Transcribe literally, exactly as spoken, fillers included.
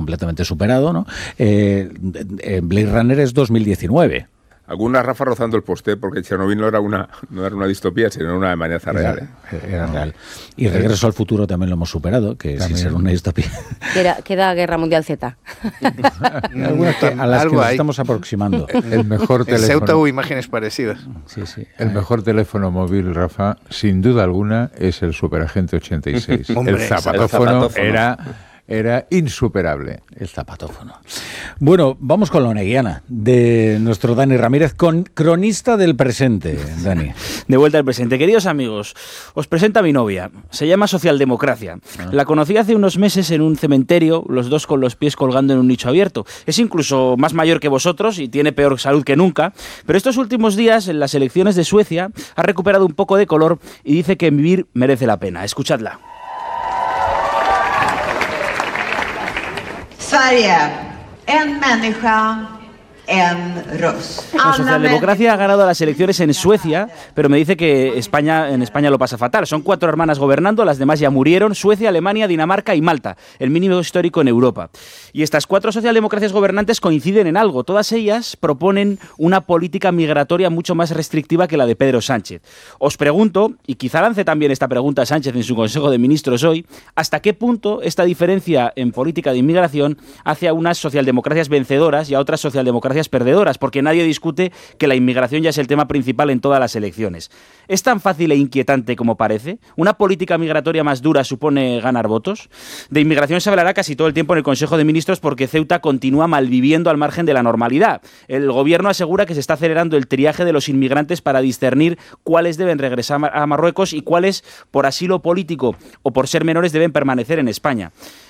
completamente superado, ¿no? Eh, eh, Blade Runner es dos mil diecinueve. Alguna Rafa rozando el poste, porque Chernobyl no era una no era una distopía, sino una amenaza real. Era, ¿eh? era real. Y Regreso al futuro también lo hemos superado, que sí era una distopía. Queda, queda Guerra Mundial Z. Algunas que, a las que nos hay. estamos aproximando. El mejor teléfono. En Ceuta hubo imágenes parecidas. Sí, sí. El mejor teléfono móvil, Rafa, sin duda alguna, es el Superagente ochenta y seis. Hombre, el zapatófono, el zapatófono era... Era insuperable. El zapatófono. Bueno, vamos con la oneguiana de nuestro Dani Ramírez, con cronista del presente. Dani. De vuelta al presente. Queridos amigos, os presento a mi novia. Se llama Socialdemocracia. Ah. La conocí hace unos meses en un cementerio, los dos con los pies colgando en un nicho abierto. Es incluso más mayor que vosotros y tiene peor salud que nunca. Pero estos últimos días, en las elecciones de Suecia, ha recuperado un poco de color y dice que vivir merece la pena. Escuchadla. Sverige, en människa, en röst. La socialdemocracia ha ganado las elecciones en Suecia, pero me dice que España en España lo pasa fatal. Son cuatro hermanas gobernando, las demás ya murieron: Suecia, Alemania, Dinamarca y Malta, el mínimo histórico en Europa. Y estas cuatro socialdemocracias gobernantes coinciden en algo. Todas ellas proponen una política migratoria mucho más restrictiva que la de Pedro Sánchez. Os pregunto, y quizá lance también esta pregunta a Sánchez en su Consejo de Ministros hoy, ¿hasta qué punto esta diferencia en política de inmigración hace a unas socialdemocracias vencedoras y a otras socialdemocracias perdedoras? Porque nadie discute que la inmigración ya es el tema principal en todas las elecciones. ¿Es tan fácil e inquietante como parece? ¿Una política migratoria más dura supone ganar votos? De inmigración se hablará casi todo el tiempo en el Consejo de Ministros porque Ceuta continúa malviviendo al margen de la normalidad. El gobierno asegura que se está acelerando el triaje de los inmigrantes para discernir cuáles deben regresar a Marruecos y cuáles, por asilo político o por ser menores, deben permanecer en España.